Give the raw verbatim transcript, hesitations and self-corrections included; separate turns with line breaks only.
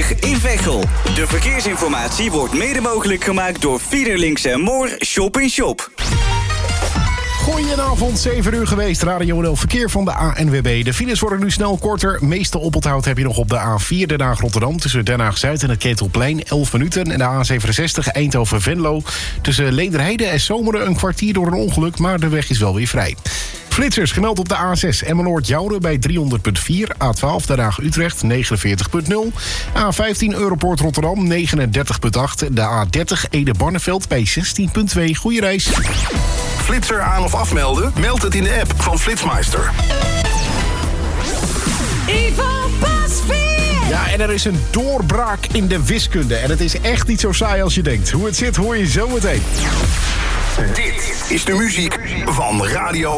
twintig in Veghel. De verkeersinformatie wordt mede mogelijk gemaakt door Fiederlinks en Moor Shop in Shop.
Goedenavond, zeven uur geweest. Radio nul Verkeer van de A N W B. De files worden nu snel korter. Meeste oponthoud heb je nog op de A vier Den Haag-Rotterdam... tussen Den Haag-Zuid en het Ketelplein, elf minuten. En de A zevenenzestig Eindhoven-Venlo. Tussen Leenderheide en Zomeren een kwartier door een ongeluk... maar de weg is wel weer vrij. Flitsers gemeld op de A zes Emmeloord-Jouren bij driehonderd komma vier. A twaalf Den Haag-Utrecht negenenveertig komma nul. A vijftien Europoort Rotterdam negenendertig komma acht. De A dertig Ede-Barneveld bij zestien komma twee. Goeie reis.
Flitser aan of afmelden? Meld het in de app van Flitsmeister.
Ivan Pasveer!
Ja, en er is een doorbraak in de wiskunde. En het is echt niet zo saai als je denkt. Hoe het zit hoor je zo meteen.
Dit is de muziek van Radio